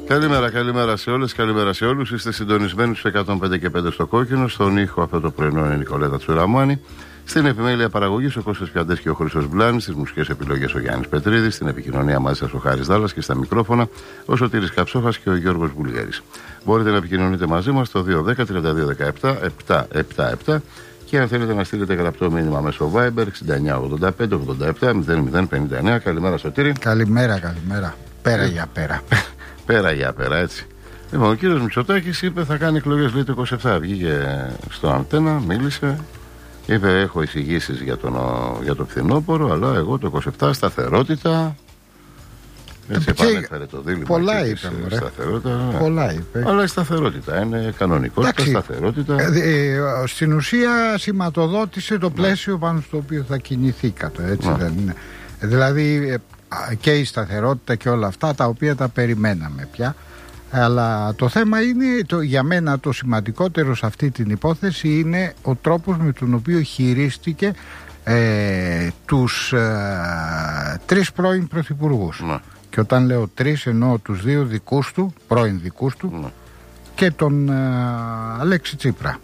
Καλημέρα σε όλες, καλημέρα σε όλους. Είστε συντονισμένοι στους 105 και 5 στο Κόκκινο. Στον ήχο αυτό το πρωινό είναι η Νικολέτα Τσουραμάνη. Στην επιμέλεια παραγωγής ο Κώστας Πιαντές και ο Χρήστος Μπλάνης. Στις μουσικές επιλογές ο Γιάννης Πετρίδης. Στην επικοινωνία μαζί σας ο Χάρης Δάλλας και στα μικρόφωνα ο Σωτήρης Καψόχας και ο Γιώργος Βουλγέρης. Μπορείτε να επικοινωνείτε μαζί μας στο 210-3217-777 και αν θέλετε να στείλετε γραπτό μήνυμα μέσω Viber 6985-87-0059. Καλημέρα Σωτήρη. Καλημέρα. Πέρα για πέρα. Πέρα για πέρα, έτσι. Λοιπόν, ο κύριος Μητσοτάκης είπε θα κάνει εκλογές, λέει, το 27. Βγήκε στο Αντένα, μίλησε. Είπε έχω εισηγήσεις για το φθινόπωρο, αλλά εγώ το 27 σταθερότητα. Έτσι επανέφερε το δίλημμα. Πολλά είπε. Πολλά είπε. Αλλά η σταθερότητα είναι κανονικότητα, σταθερότητα. Στην ουσία σηματοδότησε το πλαίσιο πάνω στο οποίο θα κινηθήκατε, έτσι δεν είναι? Δηλαδή και η σταθερότητα και όλα αυτά τα οποία τα περιμέναμε πια. Αλλά το θέμα είναι, για μένα το σημαντικότερο σε αυτή την υπόθεση είναι ο τρόπος με τον οποίο χειρίστηκε τους τρεις πρώην πρωθυπουργούς. Και όταν λέω τρεις εννοώ τους δύο δικούς του, πρώην δικούς του, και τον Αλέξη Τσίπρα.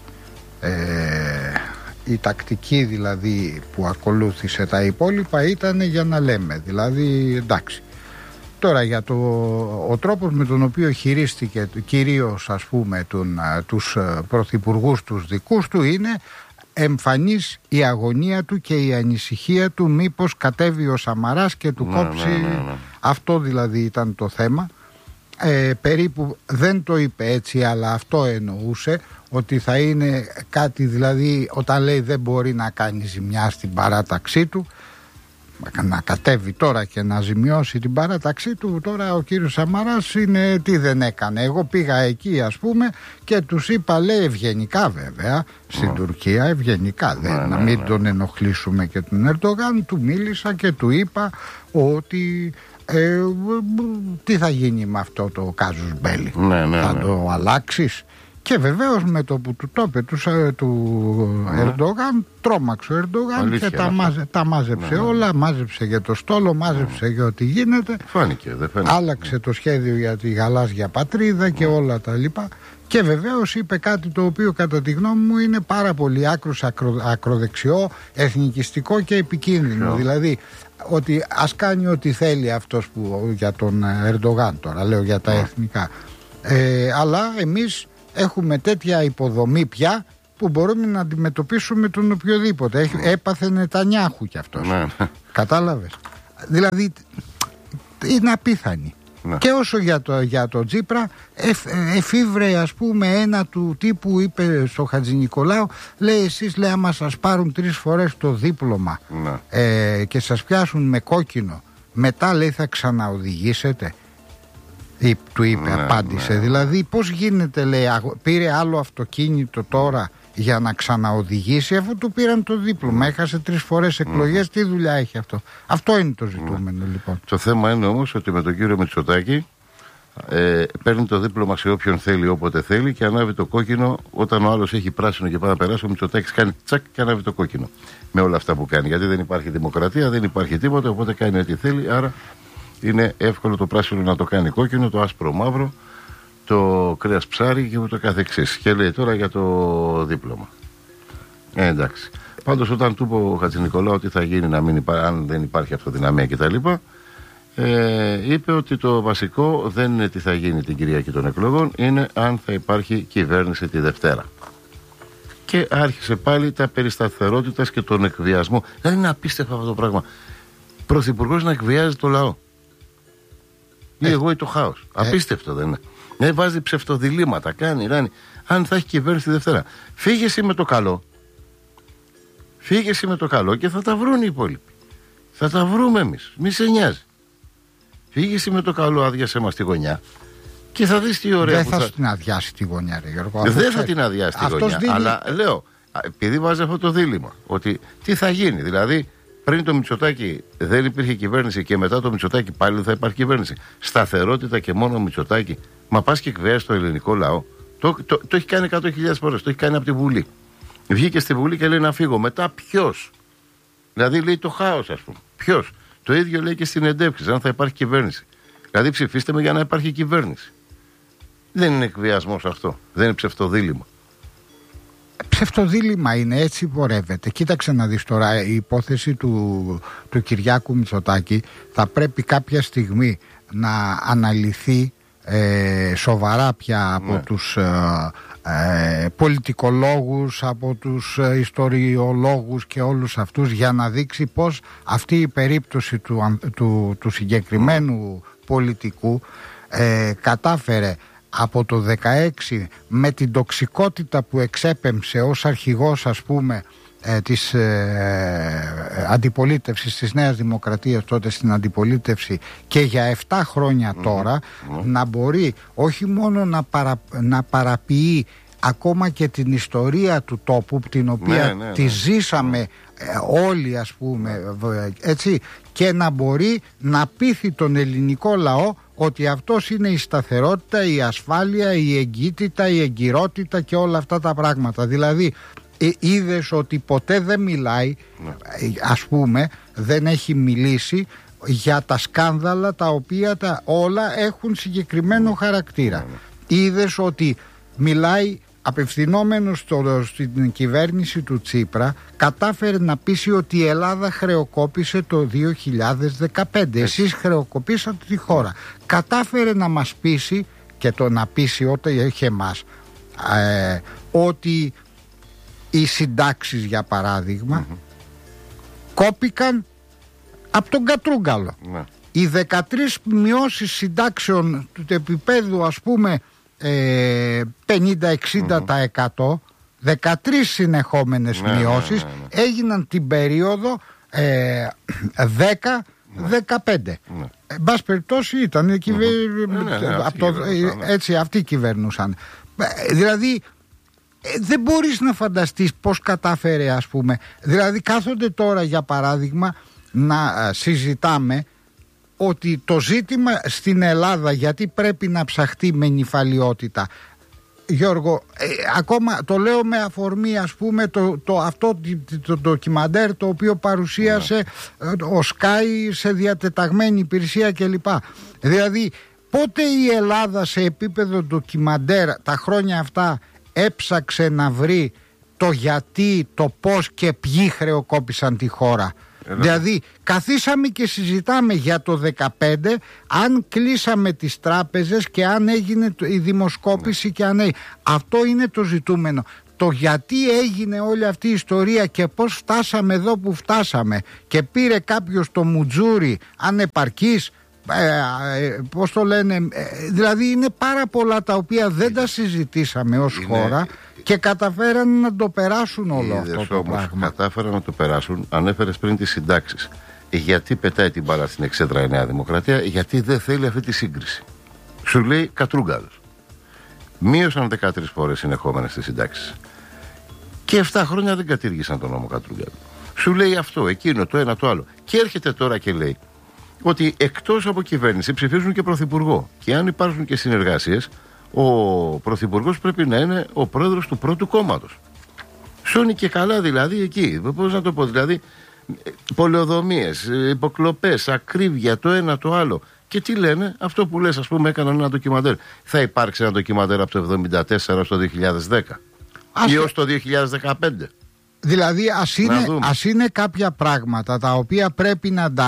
Η τακτική δηλαδή που ακολούθησε τα υπόλοιπα ήταν για να λέμε, δηλαδή εντάξει. Τώρα για ο τρόπος με τον οποίο χειρίστηκε κυρίως ας πούμε τους πρωθυπουργούς τους δικούς του είναι εμφανής η αγωνία του και η ανησυχία του μήπως κατέβει ο Σαμαράς και του κόψει. Αυτό δηλαδή ήταν το θέμα. Περίπου δεν το είπε έτσι, αλλά αυτό εννοούσε, ότι θα είναι κάτι, δηλαδή όταν λέει δεν μπορεί να κάνει ζημιά στην παράταξή του, να κατέβει τώρα και να ζημιώσει την παράταξή του. Τώρα ο κύριος Σαμαράς είναι τι δεν έκανε. Εγώ πήγα εκεί ας πούμε και τους είπα, λέει, ευγενικά βέβαια στην Τουρκία, ευγενικά, να μην τον ενοχλήσουμε και τον Ερντογάν, του μίλησα και του είπα ότι τι θα γίνει με αυτό το κάζους μπέλι, θα το αλλάξεις? Και βεβαίως με το που του το είπε του Ερντογάν, τρόμαξε ο Ερντογάν και τα μάζεψε όλα, μάζεψε για το στόλο, μάζεψε για ό,τι γίνεται. Φάνηκε. Άλλαξε το σχέδιο για τη γαλάζια πατρίδα και όλα τα λοιπά. Και βεβαίως είπε κάτι το οποίο κατά τη γνώμη μου είναι πάρα πολύ άκρος ακροδεξιό, εθνικιστικό και επικίνδυνο. Δηλαδή ότι ας κάνει ό,τι θέλει αυτός που, για τον Ερντογάν τώρα, λέω για τα εθνικά. Αλλά εμείς έχουμε τέτοια υποδομή πια που μπορούμε να αντιμετωπίσουμε τον οποιοδήποτε. Έπαθε Νετανιάχου κι αυτός. Κατάλαβες? Δηλαδή είναι απίθανη. Και όσο για το Τσίπρα, εφήβρε ας πούμε ένα του τύπου, είπε στο Χατζηνικολάου, λέει εσείς, λέει, άμα σας πάρουν 3 φορές το δίπλωμα και σας πιάσουν με κόκκινο, μετά λέει θα ξαναοδηγήσετε? Του είπε, απάντησε. Δηλαδή πώς γίνεται, λέει, πήρε άλλο αυτοκίνητο τώρα για να ξαναοδηγήσει, αφού του πήραν το δίπλωμα, έχασε 3 φορές εκλογές, τι δουλειά έχει αυτό? Αυτό είναι το ζητούμενο λοιπόν. Το θέμα είναι όμως ότι με τον κύριο Μητσοτάκη παίρνει το δίπλωμα σε όποιον θέλει, όποτε θέλει, και ανάβει το κόκκινο όταν ο άλλος έχει πράσινο και πάει να περάσει. Ο Μητσοτάκης κάνει τσακ και ανάβει το κόκκινο με όλα αυτά που κάνει, γιατί δεν υπάρχει δημοκρατία, δεν υπάρχει τίποτα, οπότε κάνει ό,τι θέλει. Άρα είναι εύκολο το πράσινο να το κάνει κόκκινο, το άσπρο μαύρο, το κρέας ψάρι και ούτω καθεξής. Και λέει τώρα για το δίπλωμα. Εντάξει. Πάντως όταν του είπε ο Χατζηνικολάου ότι θα γίνει αν δεν υπάρχει αυτοδυναμία κτλ., είπε ότι το βασικό δεν είναι τι θα γίνει την Κυριακή των εκλογών, είναι αν θα υπάρχει κυβέρνηση τη Δευτέρα. Και άρχισε πάλι τα περί σταθερότητας και τον εκβιασμό. Δηλαδή είναι απίστευτο αυτό το πράγμα. Πρωθυπουργός να εκβιάζει το λαό. Ή εγώ ή το χάος. Απίστευτο δεν είναι? Βάζει ψευτοδιλήμματα, κάνει. Αν θα έχει κυβέρνηση τη Δευτέρα. Φύγε εσύ με το καλό. Φύγε εσύ με το καλό και θα τα βρουν οι υπόλοιποι. Θα τα βρούμε εμείς. Μη σε νοιάζει. Φύγε εσύ με το καλό, άδειασέ μας τη γωνιά και θα δεις τι ωραία. Δεν θα την αδειάσει τη γωνιά, ρε Γιώργο. Δεν θα την αδειάσει τη γωνιά. Αλλά λέω, επειδή βάζει αυτό το δίλημμα, ότι τι θα γίνει. Δηλαδή, πριν το Μητσοτάκη δεν υπήρχε κυβέρνηση και μετά το Μητσοτάκη πάλι θα υπάρχει κυβέρνηση. Σταθερότητα και μόνο Μητσοτάκη. Μα πας και εκβιάζει το ελληνικό λαό. Το έχει κάνει 100.000 φορές. Το έχει κάνει από τη Βουλή. Βγήκε στη Βουλή και λέει να φύγω. Μετά ποιος? Δηλαδή λέει το χάος, ας πούμε. Ποιος? Το ίδιο λέει και στην εντεύξη, αν θα υπάρχει κυβέρνηση. Δηλαδή ψηφίστε με για να υπάρχει κυβέρνηση. Δεν είναι εκβιασμός αυτό. Δεν είναι ψευτοδήλημα. Ψευτοδήλημα είναι, έτσι πορεύεται. Κοίταξε να δεις τώρα, η υπόθεση του Κυριάκου Μητσοτάκη θα πρέπει κάποια στιγμή να αναλυθεί σοβαρά πια από τους πολιτικολόγους, από τους ιστοριολόγους και όλους αυτούς, για να δείξει πως αυτή η περίπτωση του συγκεκριμένου πολιτικού κατάφερε από το 16 με την τοξικότητα που εξέπεμψε ως αρχηγός, ας πούμε, της αντιπολίτευσης της Νέας Δημοκρατίας, τότε στην αντιπολίτευση, και για 7 χρόνια τώρα να μπορεί όχι μόνο να παραποιεί ακόμα και την ιστορία του τόπου, την οποία τη ζήσαμε όλοι, ας πούμε, έτσι, και να μπορεί να πείθει τον ελληνικό λαό ότι αυτός είναι η σταθερότητα, η ασφάλεια, η εγκύτητα, η εγκυρότητα και όλα αυτά τα πράγματα. Δηλαδή είδες ότι ποτέ δεν μιλάει, ας πούμε, δεν έχει μιλήσει για τα σκάνδαλα τα οποία όλα έχουν συγκεκριμένο χαρακτήρα. Είδες ότι μιλάει απευθυνόμενος στην κυβέρνηση του Τσίπρα, κατάφερε να πείσει ότι η Ελλάδα χρεοκόπησε το 2015. Εσείς χρεοκοπήσατε τη χώρα. Κατάφερε να μας πείσει, και το να πείσει όταν έχει εμάς, ότι οι συντάξεις, για παράδειγμα, κόπηκαν από τον Κατρούγκαλο. Οι 13 μειώσεις συντάξεων του επίπεδου, ας πούμε, 50-60%, 13 συνεχόμενες μειώσεις έγιναν την περίοδο 10-15. Εν πάση περιπτώσει ήταν έτσι, αυτοί κυβερνούσαν. Δηλαδή δεν μπορείς να φανταστείς πώς κατάφερε, ας πούμε. Δηλαδή κάθονται τώρα, για παράδειγμα, να συζητάμε ότι το ζήτημα στην Ελλάδα, γιατί πρέπει να ψαχτεί με νυφαλιότητα. Γιώργο, ακόμα το λέω με αφορμή, ας πούμε, αυτό το ντοκιμαντέρ το οποίο παρουσίασε ο Sky σε διατεταγμένη υπηρεσία κλπ. Δηλαδή πότε η Ελλάδα σε επίπεδο ντοκιμαντέρ τα χρόνια αυτά έψαξε να βρει το γιατί, το πώς και ποιοι χρεοκόπησαν τη χώρα? Δηλαδή καθίσαμε και συζητάμε για το 2015, αν κλείσαμε τις τράπεζες και αν έγινε η δημοσκόπηση και αν έγινε. Αυτό είναι το ζητούμενο. Το γιατί έγινε όλη αυτή η ιστορία και πώς φτάσαμε εδώ που φτάσαμε, και πήρε κάποιος το μουτζούρι ανεπαρκής, πώς το λένε, δηλαδή είναι πάρα πολλά τα οποία δεν τα συζητήσαμε ως χώρα και καταφέραν να το περάσουν όλο αυτό το πράγμα. Κατάφεραν να το περάσουν. Ανέφερες πριν τις συντάξεις. Γιατί πετάει την μπάλα στην εξέδρα η Νέα Δημοκρατία? Γιατί δεν θέλει αυτή τη σύγκριση. Σου λέει Κατρούγκαλος. Μείωσαν 13 φορές συνεχόμενες τις συντάξεις. Και 7 χρόνια δεν κατήργησαν τον νόμο Κατρούγκαλου. Σου λέει αυτό, εκείνο, το ένα, το άλλο. Και έρχεται τώρα και λέει ότι εκτός από κυβέρνηση ψηφίζουν και πρωθυπουργό. Και αν υπάρχουν και συνεργασίες, ο πρωθυπουργός πρέπει να είναι ο πρόεδρος του πρώτου κόμματος. Σώνει και καλά δηλαδή εκεί. Πώς να το πω, δηλαδή πολεοδομίες, υποκλοπές, ακρίβεια, το ένα το άλλο. Και τι λένε? Αυτό που λες, ας πούμε, έκαναν ένα ντοκιμαντέρ. Θα υπάρξει ένα ντοκιμαντέρ από το 1974 στο 2010 ή ως το 2015. Δηλαδή ας είναι κάποια πράγματα τα οποία πρέπει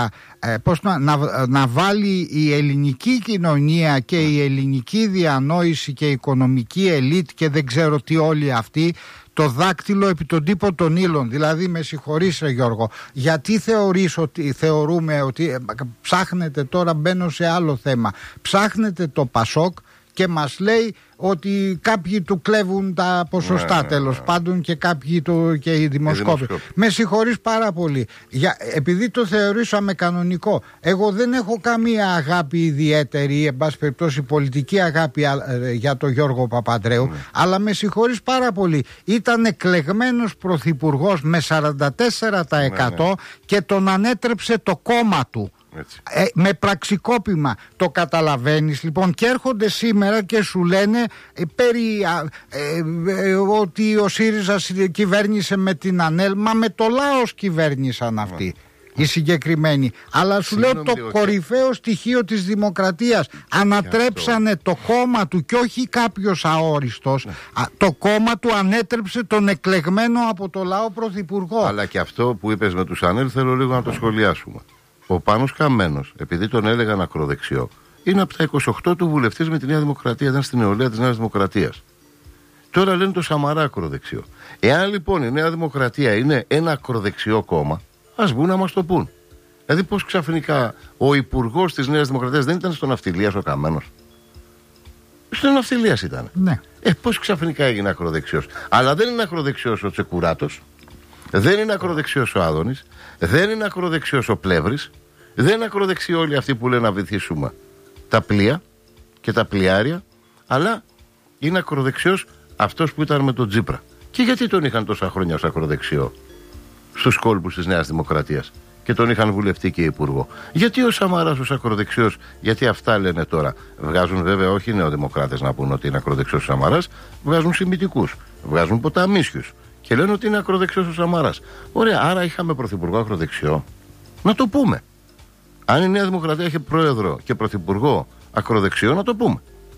να βάλει η ελληνική κοινωνία και η ελληνική διανόηση και η οικονομική ελίτ και δεν ξέρω τι όλοι αυτοί, το δάκτυλο επί τον τύπο των ύλων. Δηλαδή με συγχωρείς ρε Γιώργο, γιατί θεωρούμε ότι ψάχνετε, τώρα μπαίνω σε άλλο θέμα, ψάχνετε το Πασόκ και μας λέει ότι κάποιοι του κλέβουν τα ποσοστά, τέλος πάντων, και κάποιοι και οι δημοσκόποι. Με συγχωρείς πάρα πολύ. Επειδή το θεωρήσαμε κανονικό, εγώ δεν έχω καμία αγάπη ιδιαίτερη, εν πάση περιπτώσει πολιτική αγάπη για τον Γιώργο Παπανδρέου, αλλά με συγχωρείς πάρα πολύ. Ήταν εκλεγμένος πρωθυπουργός με 44% και τον ανέτρεψε το κόμμα του. Με πραξικόπημα. Το καταλαβαίνεις λοιπόν? Και έρχονται σήμερα και σου λένε ότι ο ΣΥΡΙΖΑ κυβέρνησε με την ΑΝΕΛ. Μα με το λαός κυβέρνησαν αυτοί. οι συγκεκριμένοι. Αλλά σου λέω το κορυφαίο στοιχείο της δημοκρατίας. Ανατρέψανε το κόμμα του και όχι κάποιος αόριστος. Το κόμμα του ανέτρεψε τον εκλεγμένο από το λαό πρωθυπουργό. Αλλά και αυτό που είπες με τους ΑΝΕΛ θέλω λίγο να το σχολιάσουμε. Ο Πάνος Καμένος, επειδή τον έλεγαν ακροδεξιό, είναι από τα 28 του βουλευτής με τη Νέα Δημοκρατία, ήταν στην νεολαία της Νέας Δημοκρατίας. Τώρα λένε το Σαμαρά ακροδεξιό. Εάν λοιπόν η Νέα Δημοκρατία είναι ένα ακροδεξιό κόμμα, ας βγουν να μας το πούν. Δηλαδή, πώς ξαφνικά ο υπουργός της Νέας Δημοκρατίας δεν ήταν στο Ναυτιλίας ο Καμένος? Στο Ναυτιλίας ήταν. Ναι. Πώς ξαφνικά έγινε ακροδεξιός? Αλλά δεν είναι ακροδεξιός ο Τσεκουράτος, δεν είναι ακροδεξιός ο Άδωνης, δεν είναι ακροδεξιός ο Πλεύρης, δεν είναι ακροδεξιοί όλοι αυτοί που λένε να βυθίσουμε τα πλοία και τα πλοιάρια, αλλά είναι ακροδεξιός αυτός που ήταν με τον Τζίπρα. Και γιατί τον είχαν τόσα χρόνια ως ακροδεξιό στους κόλπους της Νέας Δημοκρατίας και τον είχαν βουλευτή και υπουργό? Γιατί ο Σαμαράς ως ακροδεξιός? Γιατί αυτά λένε τώρα. Βγάζουν βέβαια όχι οι νεοδημοκράτες να πούν ότι είναι ακροδεξιός ο Σαμαράς, βγάζουν σημιτικούς, βγάζουν ποταμίσιους και λένε ότι είναι ακροδεξιός ο Σαμαράς. Ωραία, άρα είχαμε πρωθυπουργό ακροδεξιό. Να το πούμε. Αν η Νέα Δημοκρατία είχε πρόεδρο και πρωθυπουργό ακροδεξιό, να το πούμε.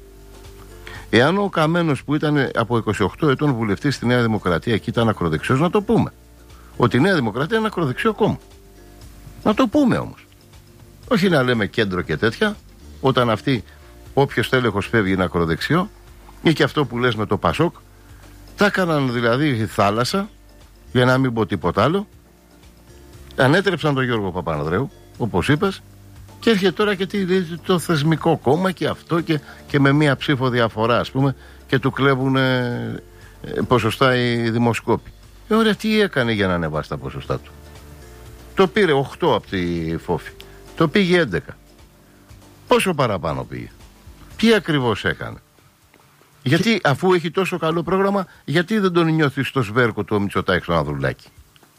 Εάν ο Καμένος που ήταν από 28 ετών βουλευτής στη Νέα Δημοκρατία εκεί ήταν ακροδεξιός, να το πούμε. Ότι η Νέα Δημοκρατία είναι ακροδεξιό κόμμα. Να το πούμε όμως. Όχι να λέμε κέντρο και τέτοια, όταν αυτοί, όποιος τέλεχος φεύγει είναι ακροδεξιό, ή και αυτό που λες με το Πασόκ, τα έκαναν δηλαδή θάλασσα, για να μην πω τίποτα άλλο, ανέτρεψαν τον Γιώργο Παπανδρέου, όπως είπες, και έρχεται τώρα και το θεσμικό κόμμα και αυτό και με μία ψήφο διαφορά, ας πούμε, και του κλέβουν ποσοστά οι δημοσκόποι. Ωραία, τι έκανε για να ανεβάσει τα ποσοστά του? Το πήρε 8 από τη Φόφη, το πήγε 11. Πόσο παραπάνω πήγε? Τι ακριβώς έκανε? Γιατί αφού έχει τόσο καλό πρόγραμμα, γιατί δεν τον νιώθει στο σβέρκο του ο Μητσοτάκης στον Ανδρουλάκη?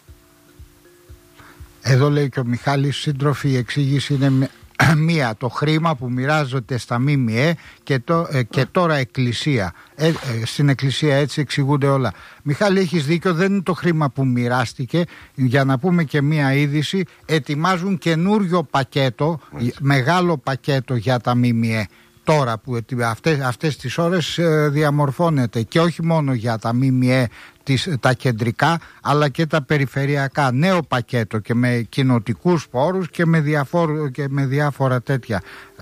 Εδώ λέει και ο Μιχάλης, σύντροφοι, η εξήγηση είναι μία. Το χρήμα που μοιράζονται στα ΜΜΕ και τώρα εκκλησία. Στην εκκλησία έτσι εξηγούνται όλα. Μιχάλη, έχεις δίκιο, δεν είναι το χρήμα που μοιράστηκε. Για να πούμε και μία είδηση, ετοιμάζουν καινούριο πακέτο, μεγάλο πακέτο για τα ΜΜΕ. Τώρα που αυτές τις ώρες διαμορφώνεται, και όχι μόνο για τα ΜΜΕ τα κεντρικά, αλλά και τα περιφερειακά. Νέο πακέτο και με κοινοτικούς πόρους και με διάφορα τέτοια.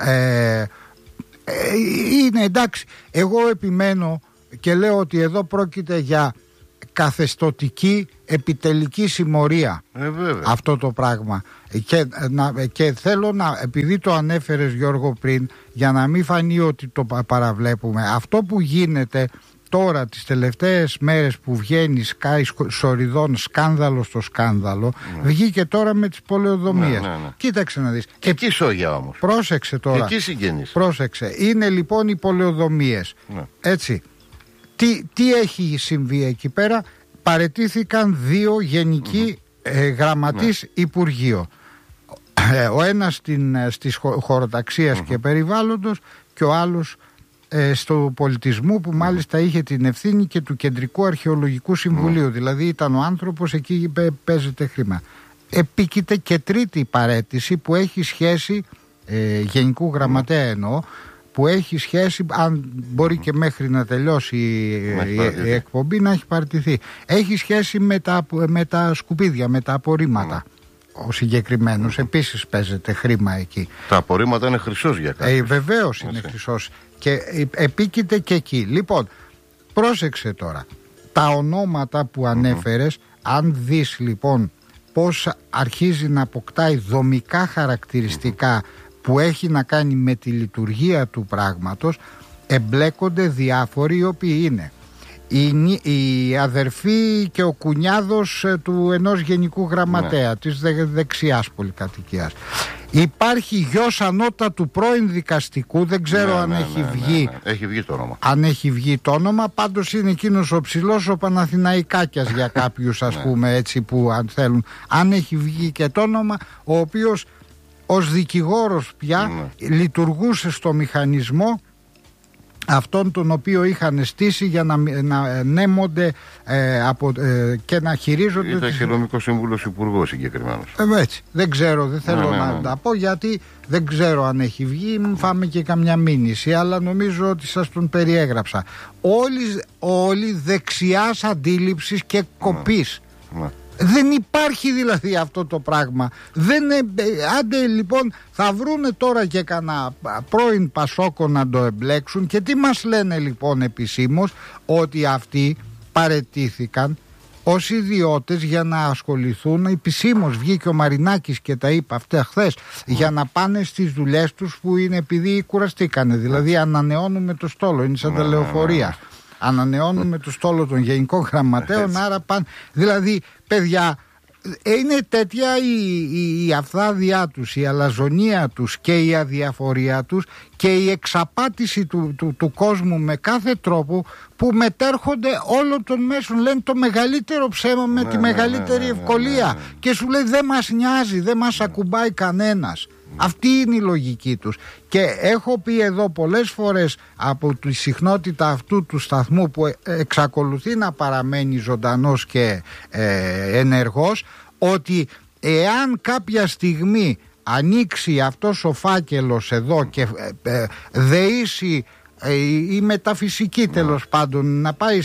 Είναι εντάξει. Εγώ επιμένω και λέω ότι εδώ πρόκειται για καθεστωτική επιτελική συμμορία, αυτό το πράγμα, και θέλω να, επειδή το ανέφερες Γιώργο πριν, για να μην φανεί ότι το παραβλέπουμε, αυτό που γίνεται τώρα τις τελευταίες μέρες που βγαίνει σκάει σοριδών σκάνδαλο στο σκάνδαλο, βγήκε τώρα με τις πολεοδομίες. Κοίταξε να δεις. Και εκεί σόγια όμως. Πρόσεξε τώρα. Εκεί συγγενείς. Πρόσεξε. Είναι λοιπόν οι πολεοδομίες. Έτσι. Τι έχει συμβεί εκεί πέρα? Παραιτήθηκαν 2 γενικοί γραμματείς Υπουργείο. Ο ένας στις χωροταξίας και περιβάλλοντος και ο άλλος στο πολιτισμού, που μάλιστα είχε την ευθύνη και του Κεντρικού Αρχαιολογικού Συμβουλίου. Δηλαδή ήταν ο άνθρωπος, εκεί παίζεται χρήμα. Επίκειται και τρίτη παραίτηση που έχει σχέση, γενικού γραμματέα εννοώ, που έχει σχέση, αν μπορεί και μέχρι να τελειώσει η εκπομπή να έχει παραιτηθεί. Έχει σχέση με τα σκουπίδια, με τα απορρίμματα. Ο συγκεκριμένος επίσης παίζεται χρήμα εκεί. Τα απορρίμματα είναι χρυσός για κάποιους. Βεβαίως είναι χρυσός. Και επίκειται και εκεί. Λοιπόν, πρόσεξε τώρα. Τα ονόματα που ανέφερες, αν δεις λοιπόν πώς αρχίζει να αποκτάει δομικά χαρακτηριστικά που έχει να κάνει με τη λειτουργία του πράγματος, εμπλέκονται διάφοροι, οι οποίοι είναι η αδερφή και ο κουνιάδος του ενός γενικού γραμματέα της δεξιάς πολυκατοικίας. Υπάρχει γιος ανώτατου πρώην δικαστικού, δεν ξέρω αν έχει βγει. Έχει βγει το όνομα. Αν έχει βγει το όνομα, πάντως είναι εκείνος ο ψηλός ο Παναθηναϊκάκιας για κάποιους, ας πούμε, έτσι, που αν θέλουν. Αν έχει βγει και το όνομα, ο οποίος ως δικηγόρος πια λειτουργούσε στο μηχανισμό αυτόν τον οποίο είχαν στήσει για να νέμονται και να χειρίζονται. Ήταν και νομικός σύμβουλος υπουργός συγκεκριμένος. Έτσι. Δεν ξέρω, δεν θέλω να τα πω, γιατί δεν ξέρω αν έχει βγει. Μου φάμε και καμιά μήνυση, αλλά νομίζω ότι σας τον περιέγραψα. Όλοι δεξιάς αντίληψης και κοπής. Δεν υπάρχει δηλαδή αυτό το πράγμα. Άντε λοιπόν, θα βρούνε τώρα και κανένα πρώην Πασόκο να το εμπλέξουν. Και τι μας λένε λοιπόν επισήμως? Ότι αυτοί παραιτήθηκαν ως ιδιώτες για να ασχοληθούν. Επισήμως βγήκε ο Μαρινάκης και τα είπε αυτά χθες, για να πάνε στις δουλειές τους που είναι επειδή κουραστήκανε. Δηλαδή ανανεώνουμε το στόλο, είναι σαν τα λεωφορεία. Ανανεώνουμε το στόλο των γενικών γραμματέων, άρα πάνε. Δηλαδή, παιδιά, είναι τέτοια η αφθάδειά τους, η αλαζονία τους και η αδιαφορία τους και η εξαπάτηση του κόσμου με κάθε τρόπο, που μετέρχονται όλων των μέσων. Λένε το μεγαλύτερο ψέμα με τη μεγαλύτερη ευκολία και σου λέει δεν μας νοιάζει, δεν μας ακουμπάει κανένας. Αυτή είναι η λογική τους. Και έχω πει εδώ πολλές φορές από τη συχνότητα αυτού του σταθμού, που εξακολουθεί να παραμένει ζωντανός και ενεργός, ότι εάν κάποια στιγμή ανοίξει αυτός ο φάκελος εδώ και δεήσει η μεταφυσική, τέλος πάντων, να πάει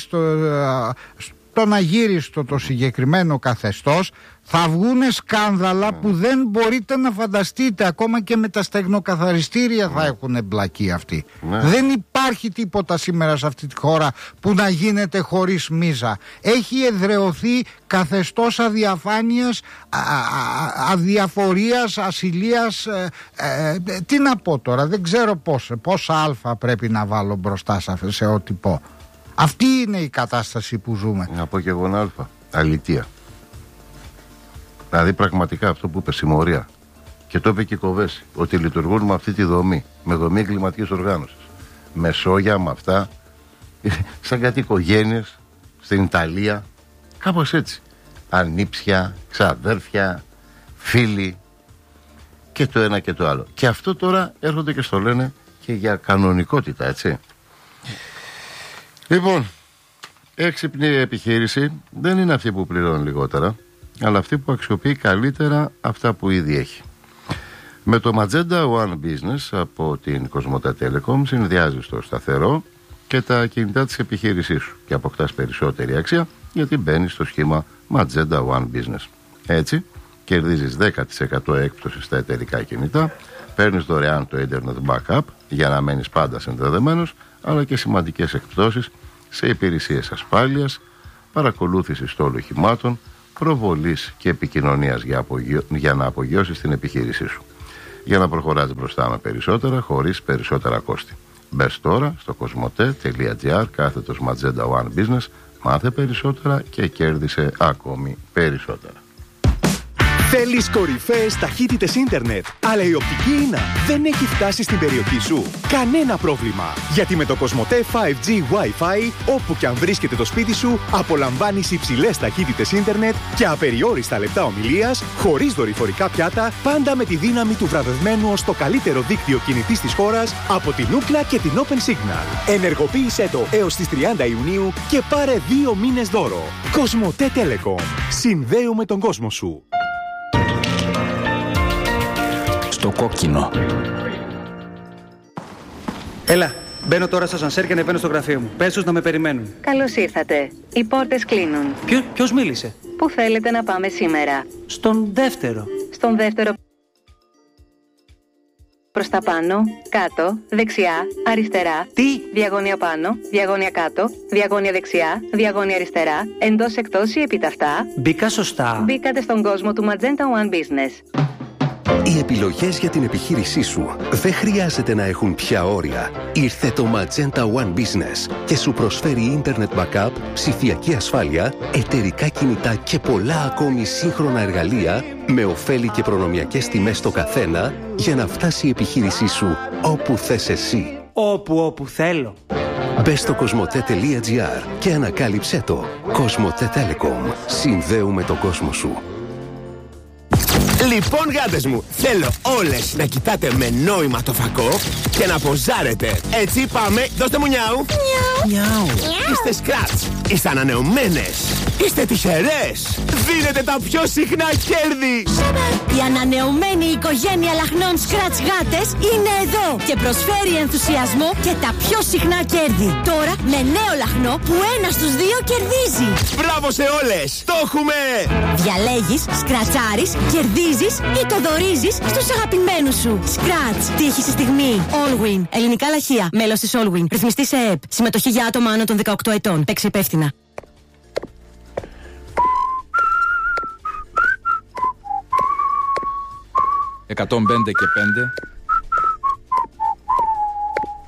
στον αγύριστο το συγκεκριμένο καθεστώς, θα βγούνε σκάνδαλα που δεν μπορείτε να φανταστείτε. Ακόμα και με τα στεγνοκαθαριστήρια θα έχουν εμπλακεί αυτοί. Δεν υπάρχει τίποτα σήμερα σε αυτή τη χώρα που να γίνεται χωρίς μίζα. Έχει εδραιωθεί καθεστώς αδιαφάνειας, αδιαφορίας, ασυλίας. Τι να πω τώρα, δεν ξέρω πόσα αλφα πρέπει να βάλω μπροστά σε ό,τι πω. Αυτή είναι η κατάσταση που ζούμε. Να πω και εγώ ένα αλφα. Αλητεία. Δηλαδή πραγματικά αυτό που είπε, συμμορία. Και το είπε και η Κοβέση, ότι λειτουργούν με αυτή τη δομή, με δομή εγκληματικής οργάνωσης. Με σόγια, με αυτά, σαν κάτι οικογένειες στην Ιταλία, κάπως έτσι. Ανήψια, ξαδέρφια, φίλοι και το ένα και το άλλο. Και αυτό τώρα έρχονται και στο λένε και για κανονικότητα, έτσι. Λοιπόν, έξυπνη επιχείρηση δεν είναι αυτή που πληρώνει λιγότερα, αλλά αυτή που αξιοποιεί καλύτερα αυτά που ήδη έχει. Με το Magenta One Business από την Κοσμοτέ Telecom συνδυάζεις το σταθερό και τα κινητά της επιχείρησής σου και αποκτάς περισσότερη αξία, γιατί μπαίνεις στο σχήμα Magenta One Business. Έτσι, κερδίζεις 10% έκπτωση στα εταιρικά κινητά, παίρνεις δωρεάν το Internet Backup για να μένεις πάντα συνδεδεμένος, αλλά και σημαντικές εκπτώσεις σε υπηρεσίες ασφάλειας, παρακολούθησης των οχημάτων, προβολής και επικοινωνίας για να απογειώσεις την επιχείρησή σου. Για να προχωράς μπροστά με περισσότερα, χωρίς περισσότερα κόστη. Μπες τώρα στο cosmote.gr/Magenta One Business, μάθε περισσότερα και κέρδισε ακόμη περισσότερα. Θέλεις κορυφαίες ταχύτητες ίντερνετ, αλλά η οπτική ίνα δεν έχει φτάσει στην περιοχή σου? Κανένα πρόβλημα, γιατί με το Κοσμοτέ 5G Wi-Fi, όπου και αν βρίσκεται το σπίτι σου, απολαμβάνεις υψηλές ταχύτητες ίντερνετ και απεριόριστα λεπτά ομιλίας, χωρίς δορυφορικά πιάτα, πάντα με τη δύναμη του βραβευμένου ως το καλύτερο δίκτυο κινητής της χώρας από την Ookla και την Open Signal. Ενεργοποίησέ το έως τις 30 Ιουνίου και πάρε 2 μήνες δώρο. Κοσμοτέ Telecom. Συνδέουμε τον κόσμο σου. Στο κόκκινο. Έλα, μπαίνω τώρα στο ασανσέρ και ανεβαίνω στο γραφείο μου. Πες τους να με περιμένουν. Καλώς ήρθατε. Οι πόρτες κλείνουν. Ποιος μίλησε? Πού θέλετε να πάμε σήμερα? Στον δεύτερο. Στον δεύτερο. Προς τα πάνω, κάτω, δεξιά, αριστερά. Τι? Διαγώνια πάνω, διαγώνια κάτω, διαγώνια δεξιά, διαγώνια αριστερά, εντός εκτός ή επιταυτά. Μπήκα σωστά. Μπήκατε στον κόσμο του Magenta One Business. Οι επιλογές για την επιχείρησή σου δεν χρειάζεται να έχουν πια όρια. Ήρθε το Magenta One Business και σου προσφέρει Internet Backup, ψηφιακή ασφάλεια, εταιρικά κινητά και πολλά ακόμη σύγχρονα εργαλεία με ωφέλη και προνομιακές τιμές στο καθένα για να φτάσει η επιχείρησή σου όπου θες εσύ. Όπου θέλω. Μπες στο cosmote.gr και ανακάλυψέ το. Κοσμοτέ Telecom. Συνδέουμε τον κόσμο σου. Λοιπόν, γάτες μου, θέλω όλες να κοιτάτε με νόημα το φακό και να ποζάρετε. Έτσι πάμε, δώστε μου νιάου. Νιάου. Είστε σκράτς, είστε ανανεωμένες, είστε τυχερές. Δίνετε τα πιο συχνά κέρδη. Η ανανεωμένη οικογένεια λαχνών Scratch γάτες είναι εδώ και προσφέρει ενθουσιασμό και τα πιο συχνά κέρδη. Τώρα με νέο λαχνό που 1 στους 2 κερδίζει. Μπράβο σε όλες, το έχουμε. Διαλέγεις, σκρατσάρεις, κερδίζεις ή το δωρίζεις στους αγαπημένους σου. Scratch, τύχη στη στιγμή. Allwin, ελληνικά λαχεία, μέλος της Allwin. Ρυθμιστή σε ΕΕΠ. Συμμετοχή για άτομα άνω των 18 ετών. Παίξε υπεύθυνα. «105 και 5